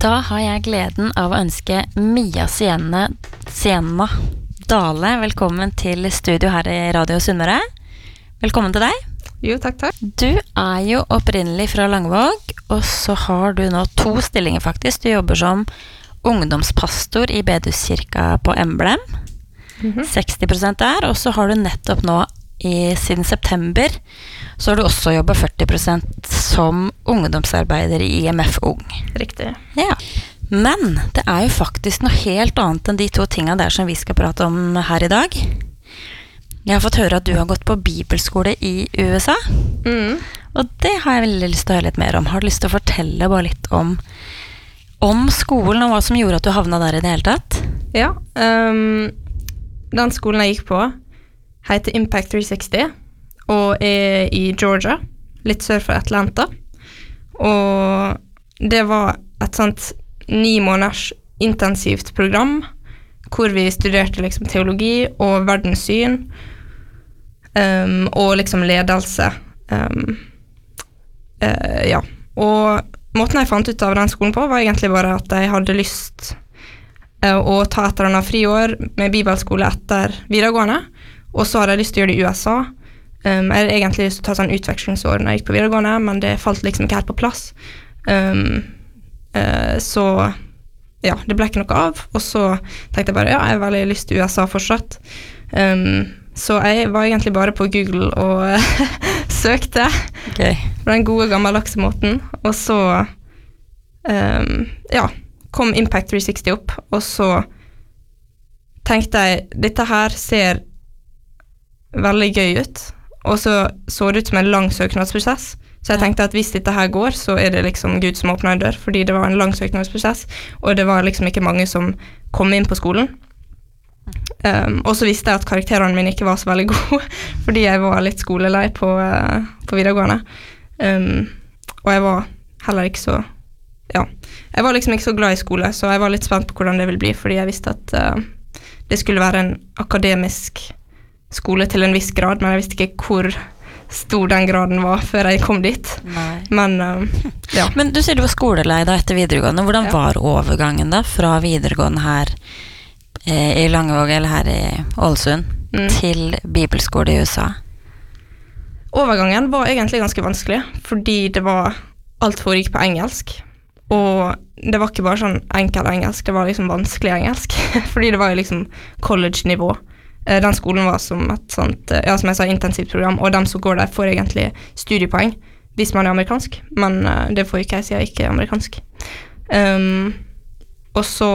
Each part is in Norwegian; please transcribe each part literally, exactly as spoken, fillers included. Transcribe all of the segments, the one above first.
Da har jeg gleden av å ønske Mia Sienna, Sienna Dale velkommen til studio her i Radio Sunnmøre. Velkommen til deg. Jo, takk, takk. Du er jo opprinnelig fra Langvåg, og så har du nå to stillinger faktisk. Du jobber som ungdomspastor i Bedehuskirka på Emblem. Mm-hmm. seksti prosent der, og så har du nettopp nå i, siden september, så har du også jobbet førti prosent som ungdomsarbeider i I M F Ung. Riktig. Ja. Men det er jo faktisk noe helt annet enn de to tingene der som vi skal prate om her i dag. Jeg har fått høre at du har gått på bibelskole i U S A, Mm. og det har jeg veldig lyst til å høre litt mer om. Har du lyst til å fortelle bare litt om, om skolen og hva som gjorde at du havna der i det hele tatt? Ja, um, den skolen jeg gikk på heter Impact tre seksti, og er i Georgia, litt sør for Atlanta. Og det var et sånt ni måneders intensivt program, hvor vi studerte liksom teologi og verdenssyn, um, og liksom ledelse. Um, uh, ja, og måten jeg fant ut av den skolen på var egentlig bare at jeg hadde lyst uh, å ta et eller annet friår med bibelskole etter videregående, og så hadde jeg lyst til å gjøre det i U S A. Um, jeg hadde egentlig lyst til å ta sånn utvekslingsår når jeg gikk på videregående, men det falt liksom ikke helt på plass. Um, uh, så ja, det ble ikke noe av, og så tenkte jeg bare, ja, jeg har veldig lyst til U S A fortsatt. Um, så jeg var egentlig bare på Google og søkte Okay. på den gode gammeldagse måten, og så um, ja, kom Impact tre seksti opp, og så tenkte jeg, dette her ser veldig gøy ut, og så så det ut som en lang søknadsprosess, så jeg tenkte at hvis dette her går, så er det liksom Gud som åpner en dør, fordi det var en lang søknadsprosess, og det var liksom ikke mange som kom inn på skolen. Um, og så visste jeg at karakterene mine ikke var så veldig gode, fordi jeg var litt skolelei på, uh, på videregående. Um, og jeg var heller ikke så, ja, jeg var liksom ikke så glad i skole, så jeg var litt spent på hvordan det ville bli, fordi jeg visste at uh, det skulle være en akademisk skole til en viss grad, men jeg visste ikke hvor stor den graden var før jeg kom dit. Nei. Men, uh, ja. Men du sier du var skolelei da etter videregående. Hvordan Ja. var overgangen da fra videregående her eh, i Langvåg eller her i Ålesund Mm. til bibelskole i U S A? Overgangen var egentlig ganske vanskelig, fordi det var alt foregikk på engelsk, og det var ikke bare sånn enkel engelsk, det var liksom vanskelig engelsk, fordi det var jo liksom college-nivå. Eh, Den skolen var som et sånt, eh, ja, som jeg sa, intensivt program, og dem som går der får egentlig studiepoeng hvis man er amerikansk, men eh, det får ikke jeg siden jeg ikke er amerikansk. Um, og så,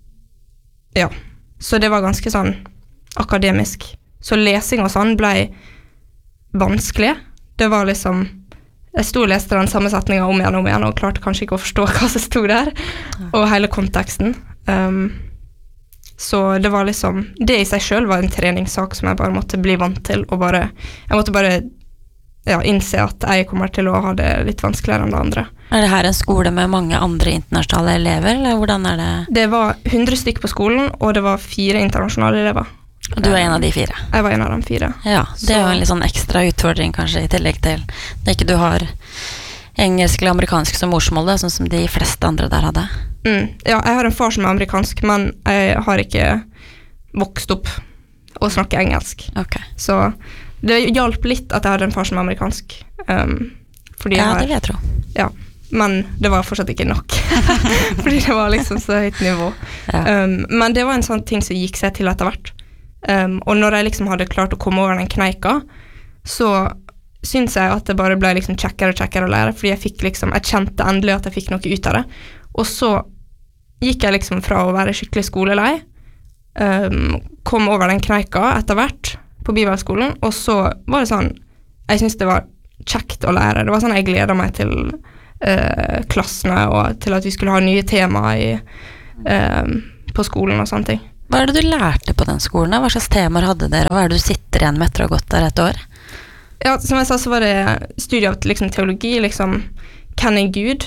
ja, så det var ganske sånn akademisk. Så lesing og sånn ble vanskelig. Det var liksom, jeg sto og leste den samme setningen om igjen og om igjen, og klarte kanskje ikke å forstå hva som sto der, og hele konteksten. Um, så det var liksom, det i seg selv var en treningssak som jeg bare måtte bli vant til, og bare, jeg måtte bare ja, innse at jeg kommer til å ha det litt vanskeligere enn det andre. Er det her en skole med mange andre internasjonale elever, eller hvordan er det? Det var hundre stykk på skolen, og det var fire internasjonale elever. Og du er en av de fire? Jeg var en av de fire. Ja, det er jo en litt sånn ekstra utfordring kanskje i tillegg til når ikke du har engelsk eller amerikansk som morsmål, da, sånn som de fleste andre der hadde. Mm. Ja, jeg har en far som er amerikansk, men jeg har ikke vokst opp og snakke engelsk. Ok. Så det hjalp litt at jeg hadde en far som er amerikansk. Um, fordi Ja, jeg har, det vil jeg tro. ja, men det var fortsatt ikke nok. Fordi det var liksom så høyt nivå. Ja. Um, men det var en sånn ting som gikk seg til etter hvert. Um, og når jeg liksom hadde klart å komme over den kneika, så synes jeg at det bare ble liksom kjekkere og kjekkere å lære, fordi jeg fikk liksom, jeg kjente endelig at jeg fikk noe ut av det. Og så gikk jeg liksom fra å være skikkelig skolelei, um, kom over den kneika etter hvert på bibelskolen, og så var det sånn, jeg synes det var kjekt å lære. Det var sånn jeg gledet meg til uh, klassene, og til at vi skulle ha nye temaer i, um, på skolen og sånne ting. Hva er det du lærte på den skolen? Da? Hva slags temaer hadde dere, og hva er det du sitter igjen med etter å ha gått der et år? Ja, som jeg sa, så var det studie av liksom, teologi, liksom, hvem er Gud,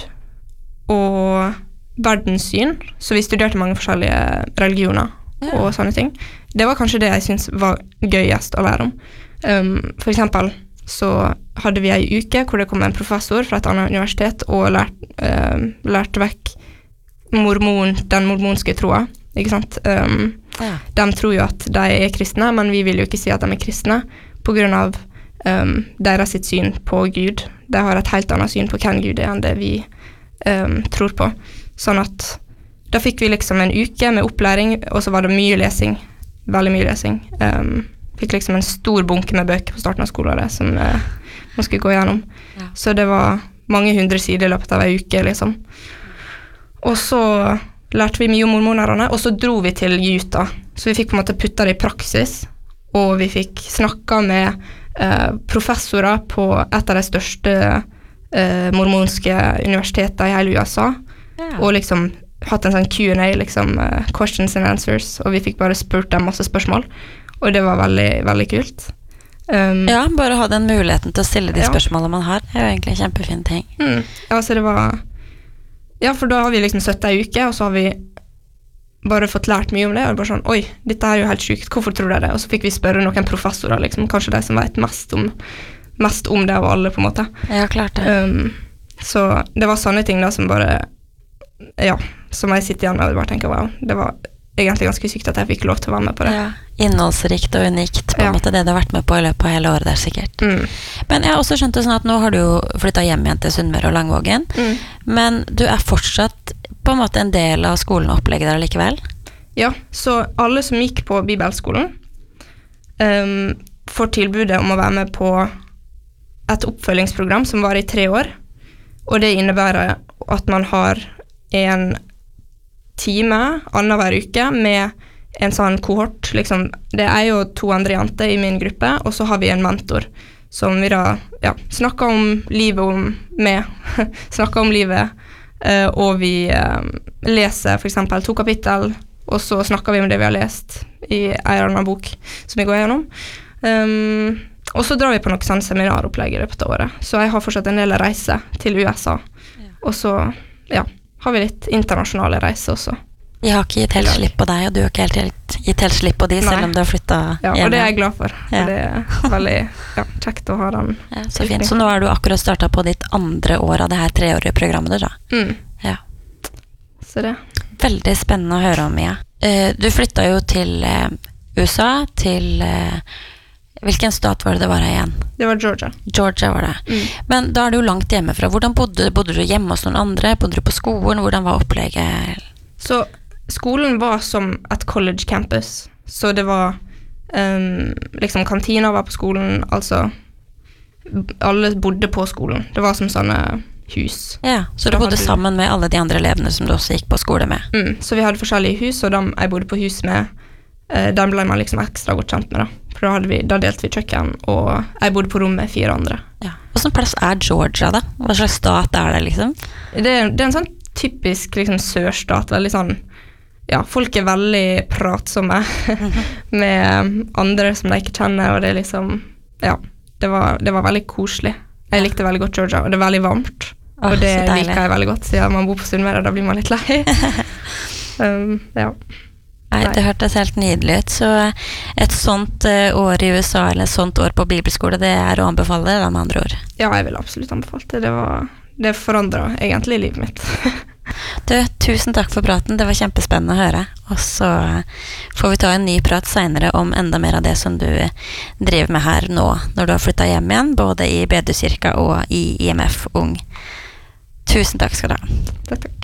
og verdenssyn, så vi studerte mange forskjellige religioner Ja. og sånne ting. Det var kanskje det jeg synes var gøyest å lære om. Um, for eksempel så hadde vi en uke hvor det kom en professor fra et annet universitet og lært, uh, lærte vekk mormon, den mormonske troa, ikke sant? Um, Ja. De tror jo at de er kristne, men vi vil jo ikke si at de er kristne på grunn av um, deres sitt syn på Gud. De har et helt annet syn på hvem Gud er enn det vi um, tror på. Sånn at da fikk vi liksom en uke med opplæring, og så var det mye lesing, veldig mye lesing. Um, fikk liksom en stor bunke med bøker på starten av skoleåret som uh, man skulle gå gjennom. Ja. Så det var mange hundre sider i løpet av en uke, liksom. Og så lærte vi mye om mormonerne, og så dro vi til Utah. Så vi fikk på en måte putta det i praksis, og vi fikk snakket med eh, professorer på et av de største eh, mormonske universitetene i hele U S A, Ja. og liksom hatt en sånn Q and A, liksom uh, questions and answers, og vi fikk bare spurt dem masse spørsmål, og det var veldig, veldig kult. Um, Ja, bare ha den muligheten til å stille de Ja. spørsmålene man har. Det er jo egentlig en kjempefin ting. mm, ja, så det var... Ja, for da har vi liksom søtt en uke, og så har vi bare fått lært mye om det, og bare sånn, oi, dette er jo helt sykt, hvorfor tror dere det? Og så fikk vi spørre noen professorer, liksom, kanskje de som vet mest om, mest om det av alle, på en måte. Ja, klart det. Um, så det var sånne ting da som bare, ja, som jeg sitter igjen og bare tenker, wow, det var egentlig ganske sykt at jeg fikk lov til å være med på det. Ja, innholdsrikt og unikt på en Ja. måte det du har vært med på i løpet av hele året der sikkert. Mm. Men jeg har også skjønt det sånn at nå har du jo flyttet hjem igjen til Sunnmøre og Langvågen, Mm. men du er fortsatt på en måte en del av skolen og opplegget der likevel? Ja, så alle som gikk på bibelskolen um, får tilbudet om å være med på et oppfølgingsprogram som var i tre år, og det innebærer at man har en time annenhver uke med en sånn kohort, liksom. Det er jo to andre jenter i min gruppe, og så har vi en mentor som vi da ja, snakker om livet om med, snakker om livet, uh, og vi uh, leser for eksempel to kapittel, og så snakker vi om det vi har lest i en eller annen bok som vi går gjennom. Um, og så drar vi på noe sånn seminaropplegg i løpet av året, så jeg har fortsatt en del reiser til U S A, Ja. og så ja, har vi litt internasjonale reiser også. De har ikke gitt helt slipp på deg, og du har ikke helt, helt gitt helt slipp på de, Nei. selv om du har flyttet Ja, hjem. og det er jeg glad for. Ja. Det er veldig ja, kjekt å ha den. Ja, så fint. Så nå er du akkurat startet på ditt andre år av det her treårige programmet da. Mm, Ja. så det. Veldig spennende å høre om, Mia. Eh, Du flyttet jo til eh, U S A, til eh, hvilken stat var det det var her igjen? Det var Georgia. Georgia var det. Mm. Men da er du langt hjemmefra. Hvordan bodde, bodde du hjemme hos noen andre? Bodde du på skolen? Hvordan var opplegget? Så skolen var som et college campus, så det var um, liksom kantina var på skolen, altså alle bodde på skolen. Det var som sånne hus. Ja, så Så du da bodde hadde du- sammen med alle de andre elevene som du også gikk på skole med? Mm, så vi hadde forskjellige hus, og de jeg bodde på hus med, eh, dem ble man liksom ekstra godt kjent med da. For da, hadde vi, da delte vi kjøkken, og jeg bodde på rom med fire andre. Ja. Hvordan plass er Georgia da? Hva slags stat er det liksom? Det, er- det er en sånn typisk liksom, sørstat, veldig sånn, ja, folk er veldig pratsomme med andre som de ikke kjenner, og det er liksom, ja, det var, det var veldig koselig. Jeg likte veldig godt Georgia, og det er veldig varmt. Åh, og det så deilig. liker jeg veldig godt, siden man bor på Sunnmøre, da blir man litt lei. um, ja. Nei, det hørtes helt nydelig ut. Så et sånt eh, år i U S A, eller et sånt år på bibelskole, det er å anbefale det, da, med andre ord. ja, jeg vil absolutt anbefale det. Det, var, det forandret egentlig livet mitt. Du, tusen takk for praten, det var kjempespennende å høre. Og så får vi ta en ny prat senere om enda mer av det som du driver med her nå, når du har flyttet hjem igjen, både i Bedehuskirka og i I M F Ung. Tusen takk skal du ha. Takk, takk.